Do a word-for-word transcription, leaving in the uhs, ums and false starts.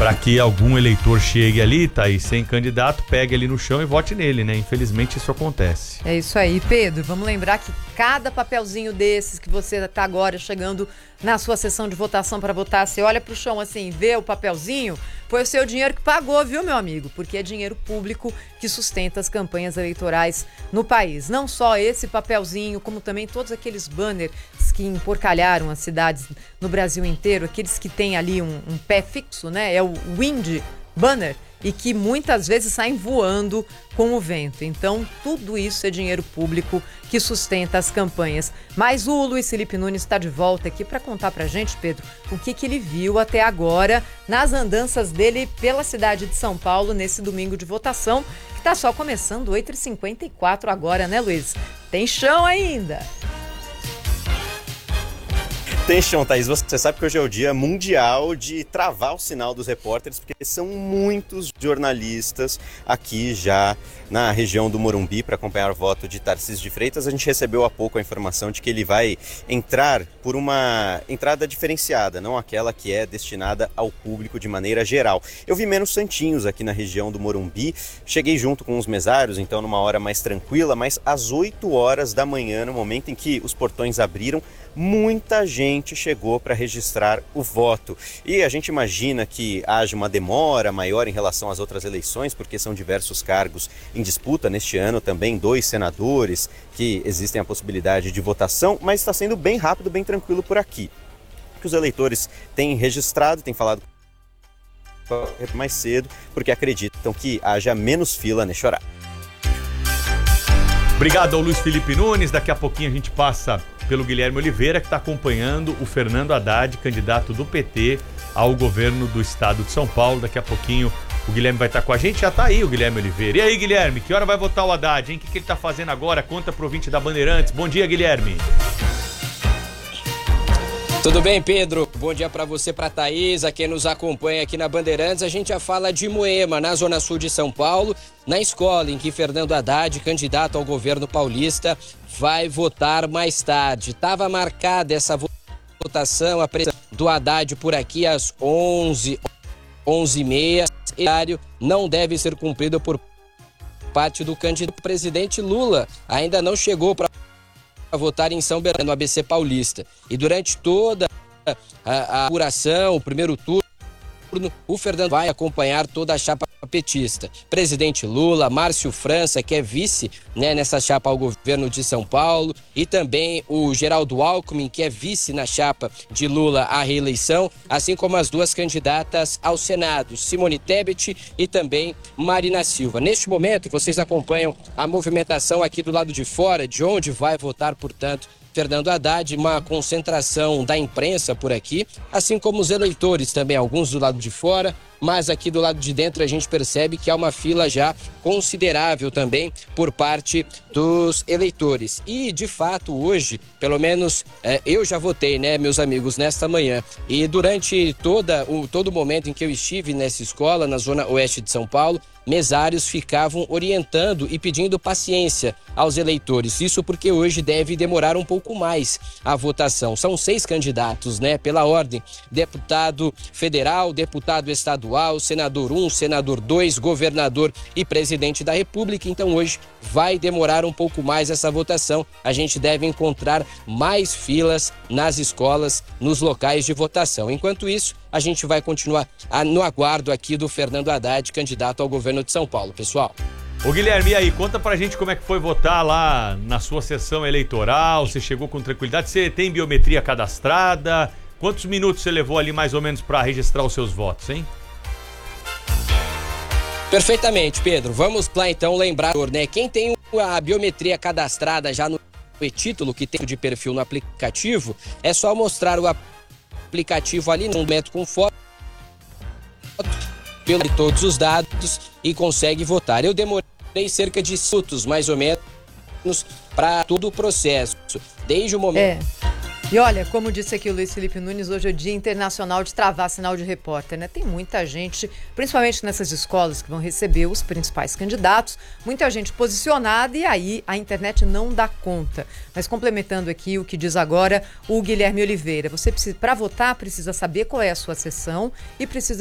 Para que algum eleitor chegue ali, tá aí sem candidato, pegue ali no chão e vote nele, né? Infelizmente isso acontece. É isso aí, Pedro. Vamos lembrar que cada papelzinho desses que você tá agora chegando na sua sessão de votação para votar, você olha pro chão assim, vê o papelzinho, foi o seu dinheiro que pagou, viu, meu amigo? Porque é dinheiro público que sustenta as campanhas eleitorais no país. Não só esse papelzinho, como também todos aqueles banners que emporcalharam as cidades no Brasil inteiro, aqueles que têm ali um, um pé fixo, né? É o wind banner, e que muitas vezes saem voando com o vento. Então, tudo isso é dinheiro público que sustenta as campanhas. Mas o Luiz Felipe Nunes está de volta aqui para contar para a gente, Pedro, o que, que ele viu até agora nas andanças dele pela cidade de São Paulo nesse domingo de votação, que está só começando, oito e cinquenta e quatro agora, né, Luiz? Tem chão ainda! Tem chão, Thaís. Você sabe que hoje é o dia mundial de travar o sinal dos repórteres, porque são muitos jornalistas aqui já na região do Morumbi para acompanhar o voto de Tarcísio de Freitas. A gente recebeu há pouco a informação de que ele vai entrar por uma entrada diferenciada, não aquela que é destinada ao público de maneira geral. Eu vi menos santinhos aqui na região do Morumbi, cheguei junto com os mesários, então numa hora mais tranquila, mas às oito horas da manhã, no momento em que os portões abriram, muita gente chegou para registrar o voto. E a gente imagina que haja uma demora maior em relação às outras eleições, porque são diversos cargos em disputa neste ano, também dois senadores que existem a possibilidade de votação, mas está sendo bem rápido, bem tranquilo por aqui. Que os eleitores têm registrado, têm falado mais cedo, porque acreditam que haja menos fila neste horário. Obrigado ao Luiz Felipe Nunes. Daqui a pouquinho a gente passa pelo Guilherme Oliveira, que está acompanhando o Fernando Haddad, candidato do P T ao governo do estado de São Paulo. Daqui a pouquinho o Guilherme vai estar com a gente. Já está aí o Guilherme Oliveira. E aí, Guilherme, que hora vai votar o Haddad, hein? O que, que ele está fazendo agora? Conta pro ouvinte da Bandeirantes. Bom dia, Guilherme. Tudo bem, Pedro? Bom dia para você, para Thaís, a quem nos acompanha aqui na Bandeirantes. A gente já fala de Moema, na zona sul de São Paulo, na escola em que Fernando Haddad, candidato ao governo paulista, vai votar mais tarde. Estava marcada essa votação, a presença do Haddad por aqui às onze, onze e meia. O horário não deve ser cumprido por parte do candidato. O presidente Lula ainda não chegou para votar em São Bernardo, no A B C Paulista. E durante toda a, a apuração, o primeiro turno, o Fernando vai acompanhar toda a chapa petista. Presidente Lula, Márcio França, que é vice, né, nessa chapa ao governo de São Paulo, e também o Geraldo Alckmin, que é vice na chapa de Lula à reeleição, assim como as duas candidatas ao Senado, Simone Tebet e também Marina Silva. Neste momento, vocês acompanham a movimentação aqui do lado de fora, de onde vai votar, portanto, Fernando Haddad, uma concentração da imprensa por aqui, assim como os eleitores também, alguns do lado de fora, mas aqui do lado de dentro a gente percebe que há uma fila já considerável também por parte dos eleitores. E, de fato, hoje, pelo menos é, eu já votei, né, meus amigos, nesta manhã. E durante toda, o, todo o momento em que eu estive nessa escola, na zona oeste de São Paulo, mesários ficavam orientando e pedindo paciência aos eleitores. Isso porque hoje deve demorar um pouco mais a votação. São seis candidatos, né? Pela ordem: deputado federal, deputado estadual, senador um, senador dois, governador e presidente da República. Então hoje vai demorar um pouco mais essa votação. A gente deve encontrar mais filas nas escolas, nos locais de votação. Enquanto isso, a gente vai continuar no aguardo aqui do Fernando Haddad, candidato ao governo de São Paulo, pessoal. Ô Guilherme, e aí, conta pra gente como é que foi votar lá na sua sessão eleitoral. Você chegou com tranquilidade? Você tem biometria cadastrada? Quantos minutos você levou ali mais ou menos pra registrar os seus votos, hein? Perfeitamente, Pedro. Vamos lá então lembrar, né? Quem tem a biometria cadastrada já no e-título, que tem de perfil no aplicativo, é só mostrar o aplicativo ali no momento com foto, pelo todos os dados e consegue votar. Eu demorei cerca de minutos, mais ou menos, para todo o processo, desde o momento... É. E olha, como disse aqui o Luiz Felipe Nunes, hoje é o Dia Internacional de Travar Sinal de Repórter, né? Tem muita gente, principalmente nessas escolas que vão receber os principais candidatos, muita gente posicionada e aí a internet não dá conta. Mas complementando aqui o que diz agora o Guilherme Oliveira, você precisa, para votar, precisa saber qual é a sua sessão e precisa